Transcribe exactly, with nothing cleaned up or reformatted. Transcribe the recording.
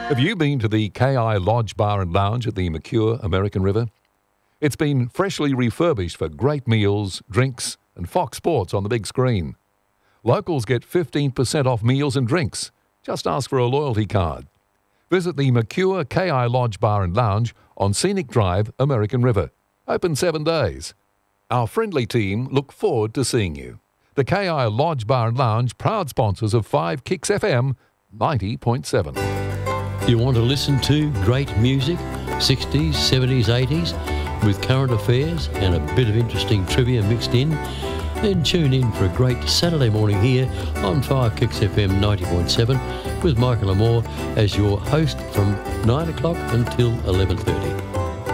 Have you been to the K I Lodge Bar and Lounge at the Mercure American River? It's been freshly refurbished for great meals, drinks and Fox Sports on the big screen. Locals get fifteen percent off meals and drinks. Just ask for a loyalty card. Visit the Mercure K I Lodge Bar and Lounge on Scenic Drive, American River. Open seven days. Our friendly team look forward to seeing you. The K I Lodge Bar and Lounge, proud sponsors of five Kicks F M ninety point seven. You want to listen to great music, sixties, seventies, eighties, with current affairs and a bit of interesting trivia mixed in? Then tune in for a great Saturday morning here on five Kicks F M ninety point seven with Michael Amor as your host from nine o'clock until eleven thirty.